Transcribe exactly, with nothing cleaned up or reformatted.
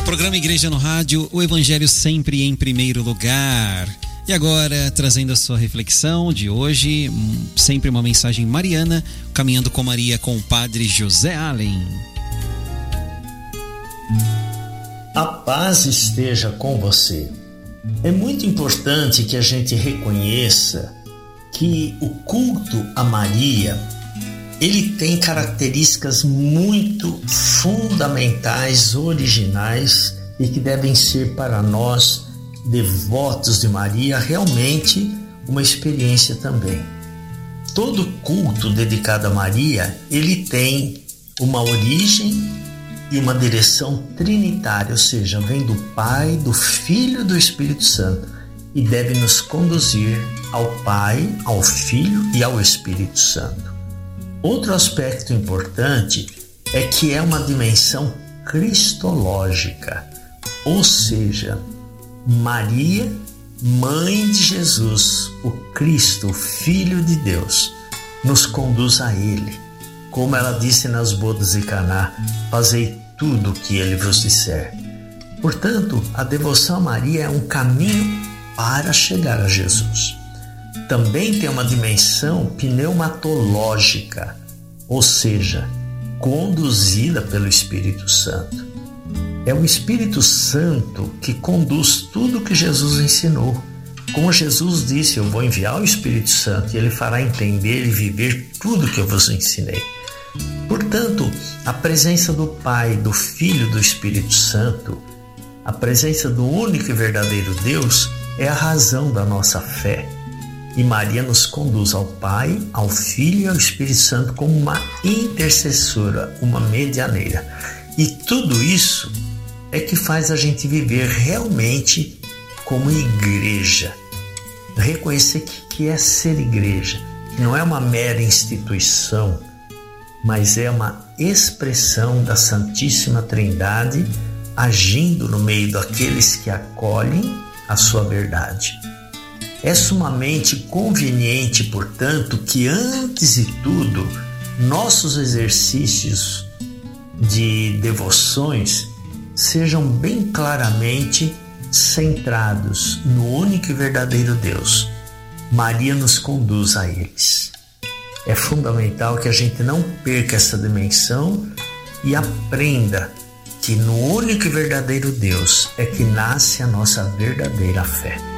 Programa Igreja no Rádio, o Evangelho sempre em primeiro lugar. E agora, trazendo a sua reflexão de hoje, sempre uma mensagem mariana, Caminhando com Maria com o Padre José Allen. A paz esteja com você. É muito importante que a gente reconheça que o culto a Maria, ele tem características muito fundamentais, originais e que devem ser para nós, devotos de Maria, realmente uma experiência também. Todo culto dedicado a Maria, ele tem uma origem e uma direção trinitária, ou seja, vem do Pai, do Filho e do Espírito Santo e deve nos conduzir ao Pai, ao Filho e ao Espírito Santo. Outro aspecto importante é que é uma dimensão cristológica, ou seja, Maria, mãe de Jesus, o Cristo, o Filho de Deus, nos conduz a Ele. Como ela disse nas bodas de Caná, fazei tudo o que Ele vos disser. Portanto, a devoção a Maria é um caminho para chegar a Jesus. Também tem uma dimensão pneumatológica, ou seja, conduzida pelo Espírito Santo. É o Espírito Santo que conduz tudo que Jesus ensinou. Como Jesus disse, eu vou enviar o Espírito Santo e ele fará entender e viver tudo que eu vos ensinei. Portanto, a presença do Pai, do Filho e do Espírito Santo, a presença do único e verdadeiro Deus é a razão da nossa fé. E Maria nos conduz ao Pai, ao Filho e ao Espírito Santo como uma intercessora, uma medianeira. E tudo isso é que faz a gente viver realmente como igreja. Reconhecer que, que é ser igreja, que não é uma mera instituição, mas é uma expressão da Santíssima Trindade agindo no meio daqueles que acolhem a sua verdade. É sumamente conveniente, portanto, que antes de tudo, nossos exercícios de devoções sejam bem claramente centrados no único e verdadeiro Deus. Maria nos conduz a eles. É fundamental que a gente não perca essa dimensão e aprenda que no único e verdadeiro Deus é que nasce a nossa verdadeira fé.